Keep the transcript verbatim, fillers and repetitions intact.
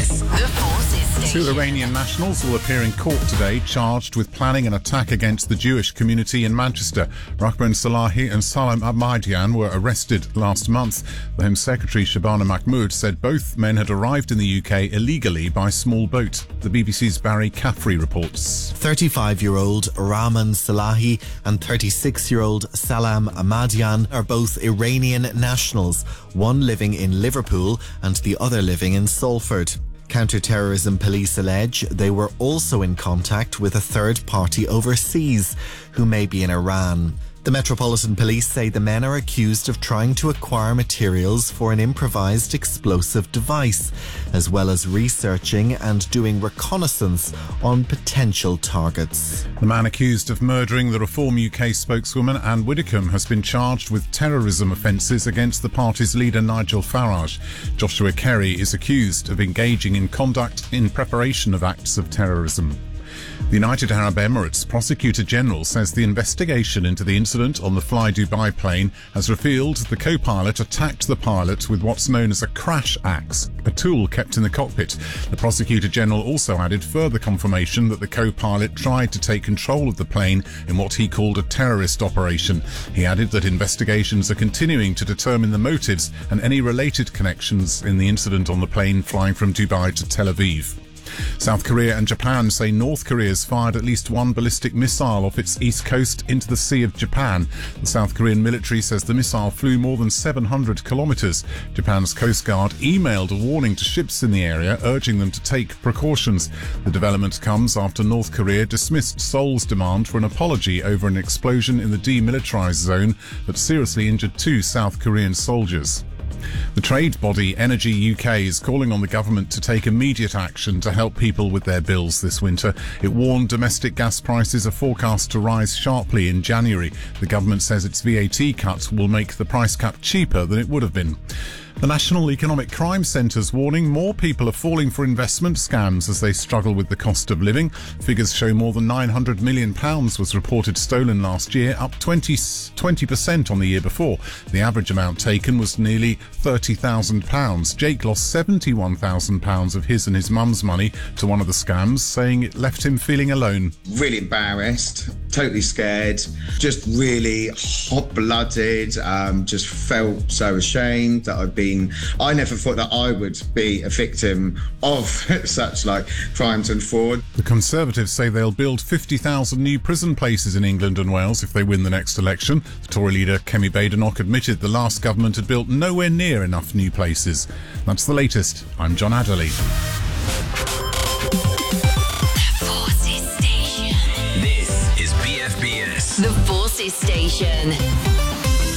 S, the Forces Station. Two Iranian nationals will appear in court today, charged with planning an attack against the Jewish community in Manchester. Rahman Salahi and Salam Ahmadian were arrested last month. The Home Secretary Shabana Mahmood said both men had arrived in the U K illegally by small boat. The B B C's Barry Caffrey reports. thirty-five-year-old Rahman Salahi and thirty-six-year-old Salam Ahmadian are both Iranian nationals, one living in Liverpool and the other living in Salford. Counter-terrorism police allege they were also in contact with a third party overseas, who may be in Iran. The Metropolitan Police say the men are accused of trying to acquire materials for an improvised explosive device, as well as researching and doing reconnaissance on potential targets. The man accused of murdering the Reform U K spokeswoman Anne Widdecombe has been charged with terrorism offences against the party's leader Nigel Farage. Joshua Kerry is accused of engaging in conduct in preparation of acts of terrorism. The United Arab Emirates Prosecutor General says the investigation into the incident on the Fly Dubai plane has revealed the co-pilot attacked the pilot with what's known as a crash axe, a tool kept in the cockpit. The Prosecutor General also added further confirmation that the co-pilot tried to take control of the plane in what he called a terrorist operation. He added that investigations are continuing to determine the motives and any related connections in the incident on the plane flying from Dubai to Tel Aviv. South Korea and Japan say North Korea's fired at least one ballistic missile off its east coast into the Sea of Japan. The South Korean military says the missile flew more than seven hundred kilometres. Japan's Coast Guard emailed a warning to ships in the area, urging them to take precautions. The development comes after North Korea dismissed Seoul's demand for an apology over an explosion in the demilitarised zone that seriously injured two South Korean soldiers. The trade body Energy U K is calling on the government to take immediate action to help people with their bills this winter. It warned domestic gas prices are forecast to rise sharply in January. The government says its V A T cut will make the price cap cheaper than it would have been. The National Economic Crime Centre's warning more people are falling for investment scams as they struggle with the cost of living. Figures show more than nine hundred million pounds was reported stolen last year, up twenty percent on the year before. The average amount taken was nearly thirty thousand pounds. Jake lost seventy-one thousand pounds of his and his mum's money to one of the scams, saying it left him feeling alone. Really embarrassed, totally scared, just really hot-blooded, um, just felt so ashamed that I'd been I never thought that I would be a victim of such like crimes and fraud. The Conservatives say they'll build fifty thousand new prison places in England and Wales if they win the next election. The Tory leader Kemi Badenoch admitted the last government had built nowhere near enough new places. That's the latest. I'm John Adderley. The Forces Station. This is B F B S. The Forces Station.